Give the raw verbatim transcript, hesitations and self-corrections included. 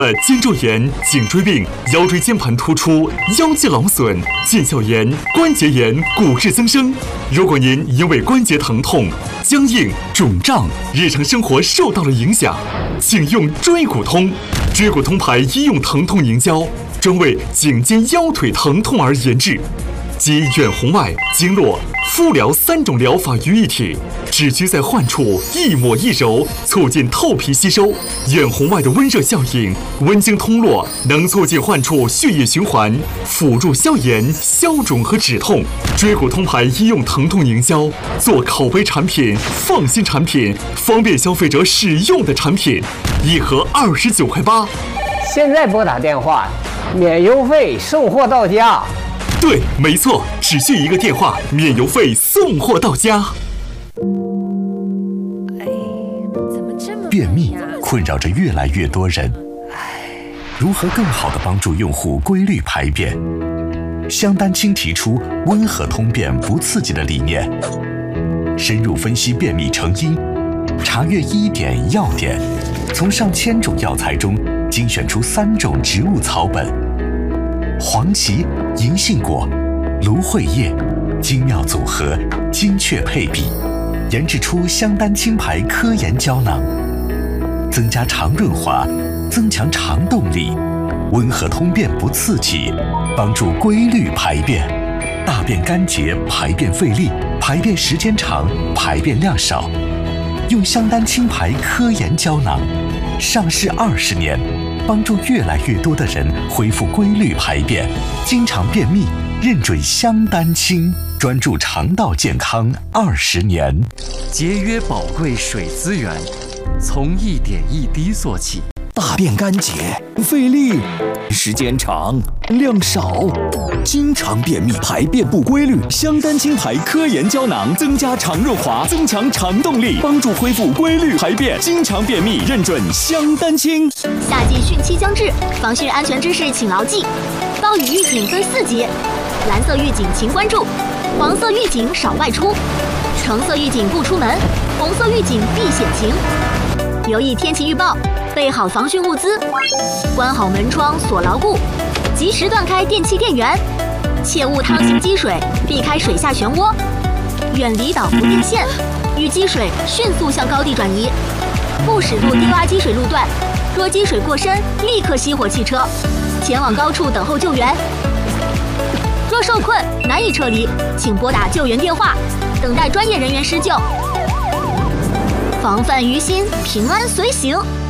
呃，肩周炎、颈椎病、腰椎间盘突出、腰肌劳损、腱鞘炎、关节炎、骨质增生。如果您因为关节疼痛、僵硬、肿胀，日常生活受到了影响，请用椎骨通。椎骨通牌医用疼痛凝胶，专为颈肩腰腿疼痛而研制，集远红外、经络、敷疗三种疗法于一体，只需在患处一抹一揉，促进透皮吸收。远红外的温热效应，温经通络，能促进患处血液循环，辅助消炎、消肿和止痛。椎骨通牌医用疼痛凝胶，做口碑产品、放心产品、方便消费者使用的产品，一盒二十九块八。 现在拨打电话，免邮费，送货到家。 对，没错，只需一个电话，免邮费，送货到家。 便秘困扰着越来越多人，如何更好地帮助用户规律排便？香丹青提出温和通便不刺激的理念，深入分析便秘成因，查阅医典药典，从上千种药材中精选出三种植物草本：黄芪、银杏果、芦荟叶，精妙组合，精确配比，研制出香丹青牌科研胶囊，增加肠润滑，增强肠动力，温和通便不刺激，帮助规律排便，大便干结，排便费力，排便时间长，排便量少。用香丹青牌科研胶囊，上市二十年，帮助越来越多的人恢复规律排便，经常便秘，认准香丹青，专注肠道健康二十年。 节约宝贵水资源，从一点一滴做起。 大便干结，费力，时间长，量少，经常便秘，排便不规律。香丹青牌科研胶囊增加肠润滑，增强肠动力，帮助恢复规律排便。经常便秘，认准香丹青。 夏季汛期将至，防汛安全知识请牢记：暴雨预警分四级，蓝色预警请关注，黄色预警少外出，橙色预警不出门，红色预警避险情。留意天气预报，备好防汛物资，关好门窗锁牢固，及时断开电器电源，切勿趟行积水，避开水下漩涡，远离导浮电线，遇积水迅速向高地转移，不驶入低洼积水路段，若积水过深，立刻熄火汽车，前往高处等候救援。若受困难以撤离，请拨打救援电话，等待专业人员施救。防范于心，平安随行。